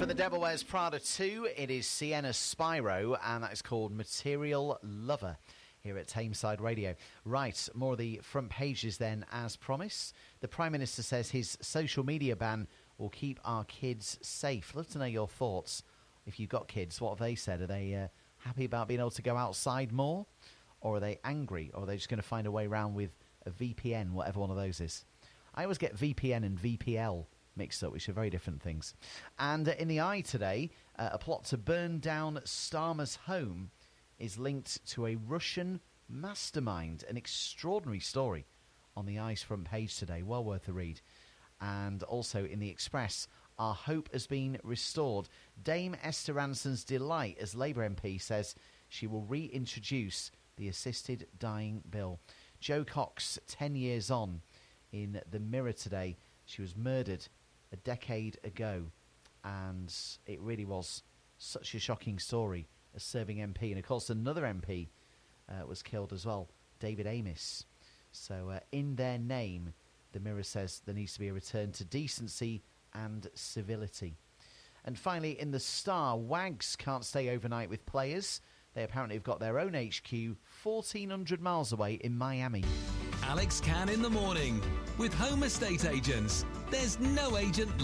The Devil Wears Prada 2. It is Sienna Spyro, and that is called Material Lover here at Tameside Radio. Right, more of the front pages then, as promised. The Prime Minister says his social media ban will keep our kids safe. Love to know your thoughts. If you've got kids, what have they said? Are they happy about being able to go outside more? Or are they angry? Or are they just going to find a way around with a VPN, whatever one of those is? I always get VPN and VPL mixed up, which are very different things. And in the Eye today, a plot to burn down Starmer's home is linked to a Russian mastermind. An extraordinary story on the Eye's front page today. Well worth a read. And also in the Express, our hope has been restored. Dame Esther Ranson's delight as Labour MP says she will reintroduce the assisted dying bill. Jo Cox, 10 years on, in the Mirror today. She was murdered a decade ago, and it really was such a shocking story, a serving MP. And of course another MP was killed as well, David Amess. So in their name, the Mirror says there needs to be a return to decency and civility. And finally, in the Star, Wags can't stay overnight with players. They apparently have got their own HQ 1,400 miles away in Miami. Alex Cann in the morning with Home Estate Agents. There's no agent